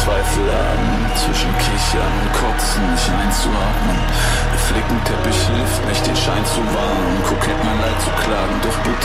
Zweifel haben, zwischen Kichern und Kotzen nicht einzuatmen. Der Flickenteppich hilft nicht, den Schein zu wahren. Kokett mein Leid zu klagen, doch Blut